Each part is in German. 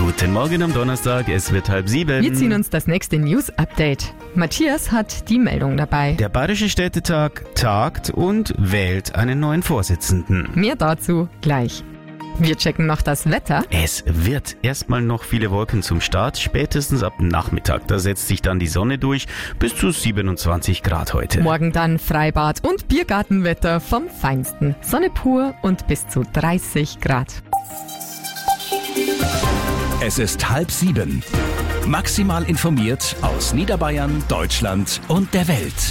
Guten Morgen am Donnerstag, es wird 6:30. Wir ziehen uns das nächste News-Update. Matthias hat die Meldung dabei. Der Bayerische Städtetag tagt und wählt einen neuen Vorsitzenden. Mehr dazu gleich. Wir checken noch das Wetter. Es wird erstmal noch viele Wolken zum Start, spätestens ab Nachmittag. Da setzt sich dann die Sonne durch, bis zu 27 Grad heute. Morgen dann Freibad und Biergartenwetter vom Feinsten. Sonne pur und bis zu 30 Grad. Es ist 6:30. Maximal informiert aus Niederbayern, Deutschland und der Welt.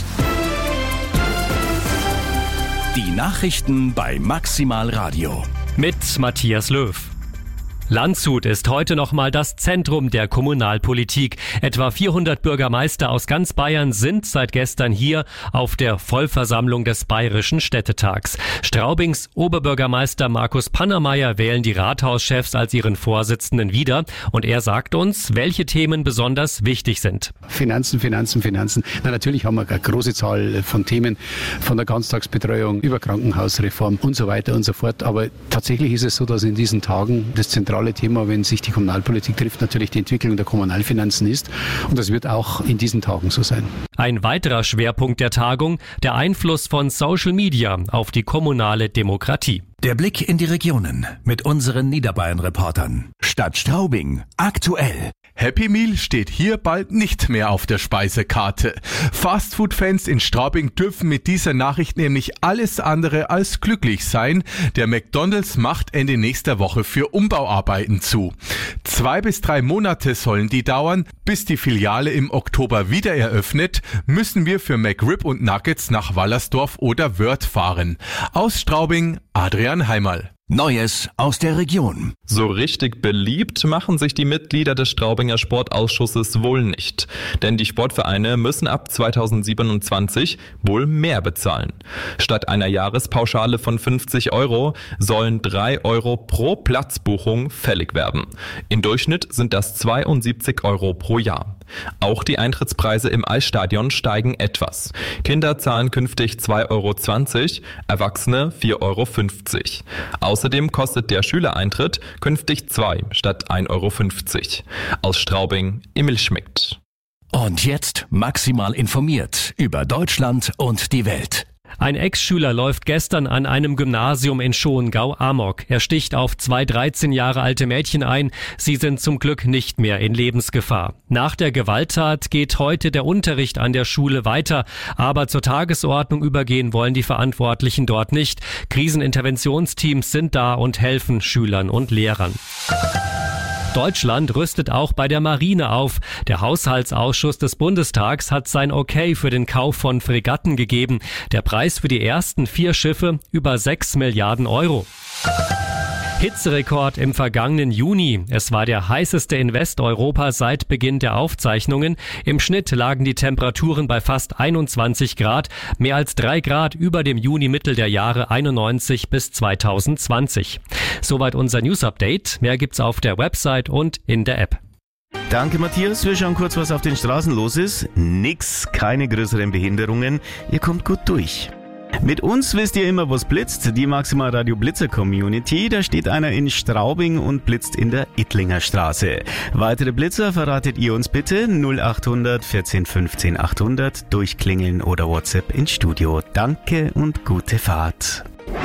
Die Nachrichten bei Maximal Radio. Mit Matthias Löw. Landshut ist heute nochmal das Zentrum der Kommunalpolitik. Etwa 400 Bürgermeister aus ganz Bayern sind seit gestern hier auf der Vollversammlung des Bayerischen Städtetags. Straubings Oberbürgermeister Markus Pannermeier wählen die Rathauschefs als ihren Vorsitzenden wieder. Und er sagt uns, welche Themen besonders wichtig sind. Finanzen. Na, natürlich haben wir eine große Zahl von Themen, von der Ganztagsbetreuung über Krankenhausreform und so weiter und so fort. Aber tatsächlich ist es so, dass in diesen Tagen das zentrale Thema, wenn sich die Kommunalpolitik trifft, natürlich die Entwicklung der Kommunalfinanzen ist. Und das wird auch in diesen Tagen so sein. Ein weiterer Schwerpunkt der Tagung, der Einfluss von Social Media auf die kommunale Demokratie. Der Blick in die Regionen mit unseren Niederbayern-Reportern. Stadt Straubing, aktuell. Happy Meal steht hier bald nicht mehr auf der Speisekarte. Fastfood-Fans in Straubing dürfen mit dieser Nachricht nämlich alles andere als glücklich sein. Der McDonald's macht Ende nächster Woche für Umbauarbeiten zu. 2 bis 3 Monate sollen die dauern. Bis die Filiale im Oktober wieder eröffnet, müssen wir für McRib und Nuggets nach Wallersdorf oder Wörth fahren. Aus Straubing, Adrian Heimerl. Neues aus der Region. So richtig beliebt machen sich die Mitglieder des Straubinger Sportausschusses wohl nicht. Denn die Sportvereine müssen ab 2027 wohl mehr bezahlen. Statt einer Jahrespauschale von 50 € sollen 3 € pro Platzbuchung fällig werden. Im Durchschnitt sind das 72 € pro Jahr. Auch die Eintrittspreise im Eisstadion steigen etwas. Kinder zahlen künftig 2,20 €, Erwachsene 4,50 €. Außerdem kostet der Schülereintritt künftig 2 statt 1,50 €. Aus Straubing, Emil Schmidt. Und jetzt maximal informiert über Deutschland und die Welt. Ein Ex-Schüler läuft gestern an einem Gymnasium in Schongau amok. Er sticht auf 2 13 Jahre alte Mädchen ein. Sie sind zum Glück nicht mehr in Lebensgefahr. Nach der Gewalttat geht heute der Unterricht an der Schule weiter. Aber zur Tagesordnung übergehen wollen die Verantwortlichen dort nicht. Kriseninterventionsteams sind da und helfen Schülern und Lehrern. Deutschland rüstet auch bei der Marine auf. Der Haushaltsausschuss des Bundestags hat sein Okay für den Kauf von Fregatten gegeben. Der Preis für die ersten 4 Schiffe über 6 Milliarden €. Hitzerekord im vergangenen Juni. Es war der heißeste in Westeuropa seit Beginn der Aufzeichnungen. Im Schnitt lagen die Temperaturen bei fast 21 Grad, mehr als 3 Grad über dem Juni-Mittel der Jahre 91 bis 2020. Soweit unser News-Update. Mehr gibt's auf der Website und in der App. Danke Matthias, wir schauen kurz, was auf den Straßen los ist. Keine größeren Behinderungen, ihr kommt gut durch. Mit uns wisst ihr immer, was blitzt. Die Maximal Radio Blitzer Community. Da steht einer in Straubing und blitzt in der Ittlinger Straße. Weitere Blitzer verratet ihr uns bitte 0800 14 15 800 durchklingeln oder WhatsApp ins Studio. Danke und gute Fahrt.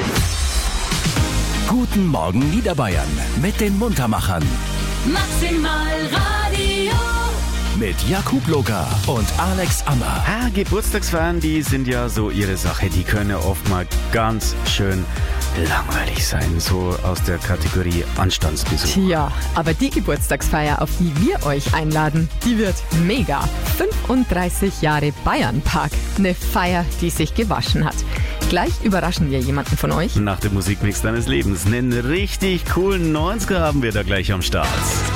Guten Morgen Niederbayern mit den Muntermachern. Maximal Radio. Mit Jakub Loka und Alex Ammer. Geburtstagsfeiern, die sind ja so ihre Sache. Die können ja oft mal ganz schön langweilig sein. So aus der Kategorie Anstandsbesuch. Tja, aber die Geburtstagsfeier, auf die wir euch einladen, die wird mega. 35 Jahre Bayernpark. Eine Feier, die sich gewaschen hat. Gleich überraschen wir jemanden von euch. Nach dem Musikmix deines Lebens. Einen richtig coolen 90er haben wir da gleich am Start.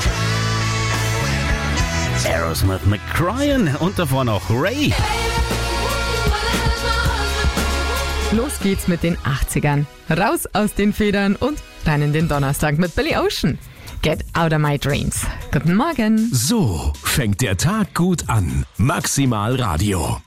Aerosmith mit Crying und davor noch Ray. Los geht's mit den 80ern. Raus aus den Federn und rein in den Donnerstag mit Billy Ocean. Get out of my dreams. Guten Morgen. So fängt der Tag gut an. Maximal Radio.